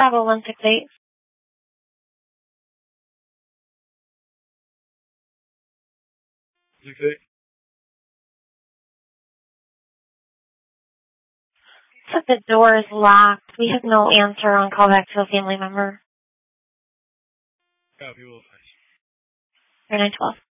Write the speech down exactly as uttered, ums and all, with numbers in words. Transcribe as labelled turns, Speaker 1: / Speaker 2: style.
Speaker 1: five oh one six eight.
Speaker 2: Six eight.
Speaker 1: Said the door is locked. We have no answer on callback to a family member.
Speaker 2: Copy, Will.
Speaker 1: nine twelve.